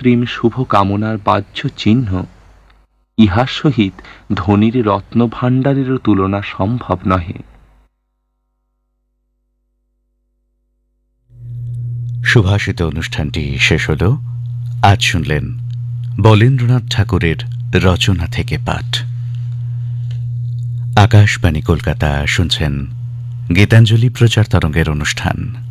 প্রেম শুভ কামনার বাহ্য চিহ্ন, ইহার সহিত ধনীর রত্নভাণ্ডারেরও তুলনা সম্ভব নহে। সুভাষিত অনুষ্ঠানটি শেষ হল। আজ শুনলেন বলেন্দ্রনাথ ঠাকুরের রচনা থেকে পাঠ। আকাশবাণী কলকাতা, শুনছেন গীতাঞ্জলি প্রচার তরঙ্গের অনুষ্ঠান।